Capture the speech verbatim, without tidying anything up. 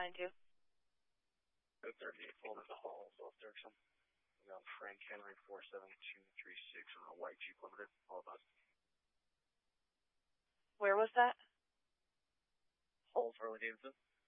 nine two. Code thirty-eight, pulled into Hall, South Dirksen. We got Frank Henry four seven two three six on a white Jeep Limited, all of us. Where was that? Hall's Harley Davidson.